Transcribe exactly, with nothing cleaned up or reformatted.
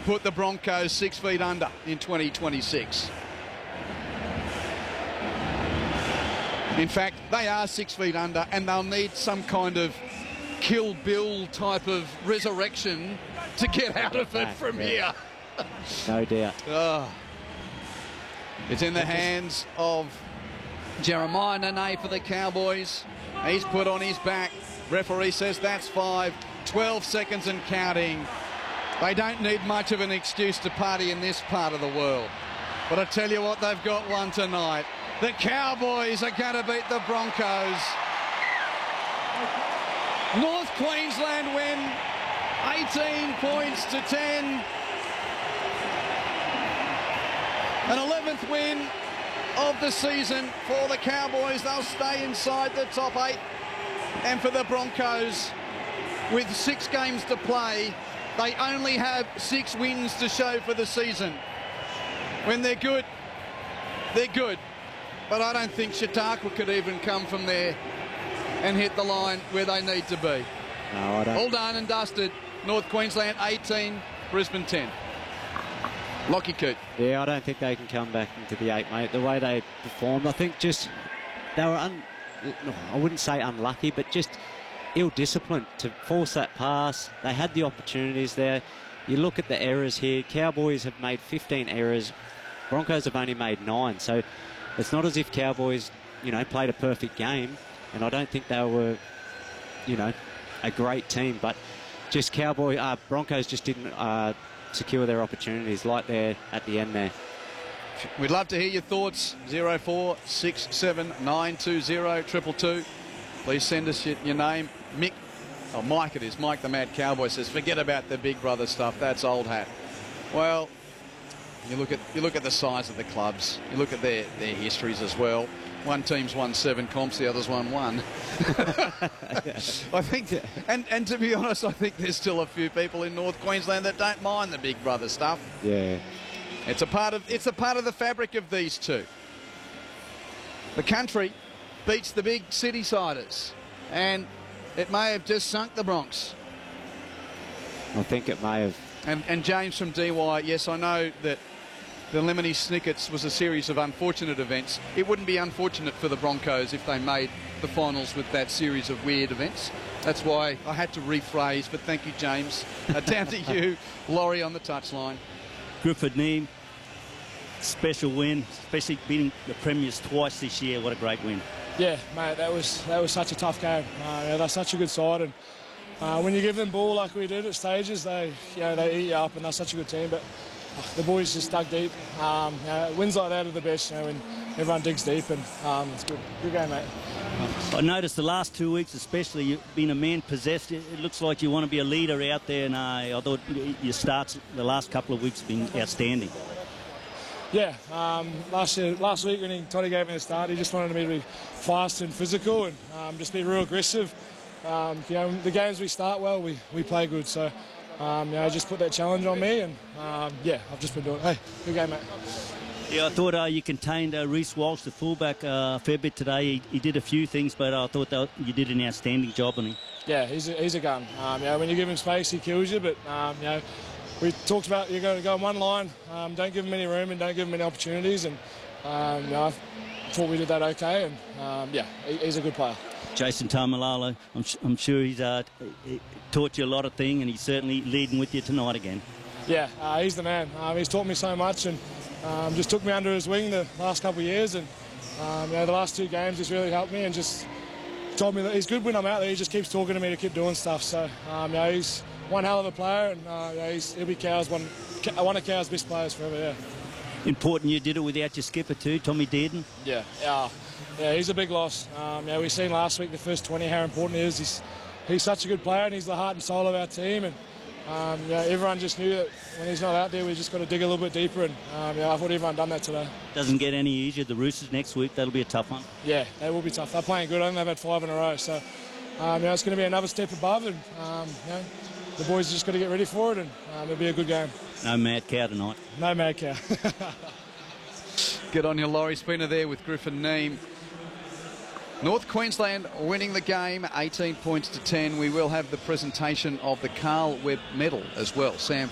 put the Broncos six feet under in twenty twenty-six. In fact, they are six feet under, and they'll need some kind of Kill Bill type of resurrection to get out of it from here. No doubt. Oh. It's in the hands of Jeremiah Nene for the Cowboys. He's put on his back. Referee says that's five. twelve seconds and counting. They don't need much of an excuse to party in this part of the world. But I tell you what, they've got one tonight. The Cowboys are going to beat the Broncos. North Queensland win eighteen points to ten. An eleventh win of the season for the Cowboys. They'll stay inside the top eight. And for the Broncos, with six games to play, they only have six wins to show for the season. When they're good, they're good. But I don't think Chautauqua could even come from there and hit the line where they need to be. No, I don't. All done and dusted. North Queensland eighteen, Brisbane ten. Lockie Coote. Yeah, I don't think they can come back into the eight, mate. The way they performed, I think just they were, un, I wouldn't say unlucky, but just ill-disciplined to force that pass. They had the opportunities there. You look at the errors here. Cowboys have made fifteen errors. Broncos have only made nine. So it's not as if Cowboys, you know, played a perfect game. And I don't think they were, you know, a great team. But just Cowboy, uh, Broncos just didn't uh, secure their opportunities like there at the end there. We'd love to hear your thoughts. zero four six seven nine two zero two two two. Please send us your, your name. Mick, oh, Mike it is. Mike the Mad Cowboy says, forget about the Big Brother stuff. That's old hat. Well, you look at you look at the size of the clubs. You look at their, their histories as well. One team's won seven comps, the other's won one. I think, and, and to be honest, I think there's still a few people in North Queensland that don't mind the Big Brother stuff. Yeah. It's a part of it's a part of the fabric of these two. The country beats the big city-siders, and it may have just sunk the Bronx. I think it may have. And, and James from D Y, yes, I know that the Lemony Snickets was a series of unfortunate events. It wouldn't be unfortunate for the Broncos if they made the finals with that series of weird events. That's why I had to rephrase, but thank you, James. Uh, down to you, Laurie on the touchline. Griffith Neame, special win, especially beating the Premiers twice this year. What a great win. Yeah, mate, that was that was such a tough game. Uh, yeah, they're such a good side, and uh, when you give them ball like we did at stages, they you know they eat you up, and they're such a good team. But uh, the boys just dug deep. Um, you know, wins like that are the best, you know, when everyone digs deep, and um, it's good. Good game, mate. I noticed the last two weeks, especially, you've been a man possessed. It, it looks like you want to be a leader out there, and uh, I thought your starts the last couple of weeks have been outstanding. Yeah, um, last year, last week when he, Toddy gave me the start, he just wanted me to be fast and physical and um, just be real aggressive. Um, you know, the games we start well, we, we play good. So, um, you know, just put that challenge on me, and um, yeah, I've just been doing it. Hey, good game, mate. Yeah, I thought uh, you contained uh, Reece Walsh, the fullback, uh, a fair bit today. He, he did a few things, but I thought that you did an outstanding job on him. Yeah, he's a, he's a gun. Um, you know, when you give him space, he kills you. But um, you know, we talked about you're going to go on one line. Um, don't give him any room and don't give him any opportunities. And um, you know, I thought we did that okay. And um, yeah, he, he's a good player. Jason Taumalolo, I'm, I'm sure he's uh, he taught you a lot of things, and he's certainly leading with you tonight again. Yeah, uh, he's the man. Um, he's taught me so much, and um, just took me under his wing the last couple of years. And um, you know, the last two games, he's really helped me and just told me that he's good when I'm out there. He just keeps talking to me to keep doing stuff. So um, you know, he's one hell of a player, and uh, you know, he's, he'll be Cow's one, one of Cow's best players forever. Yeah. Important you did it without your skipper too, Tommy Dearden. Yeah, yeah, yeah. He's a big loss. Um, yeah, we seen last week the first twenty how important he is. He's he's such a good player, and he's the heart and soul of our team. And um, you know, everyone just knew that when he's not out there, we just got to dig a little bit deeper. And um, yeah, I thought everyone done that today. Doesn't get any easier. The Roosters next week, that'll be a tough one. Yeah, they will be tough. They're playing good. I think they've had five in a row, so um, you know, it's going to be another step above. And um, you know, the boys just got to get ready for it, and um, it'll be a good game. No mad cow tonight. No mad cow. Good on you, Laurie Spooner there with Griffin Neame. North Queensland winning the game, eighteen points to ten. We will have the presentation of the Carl Webb medal as well. Sam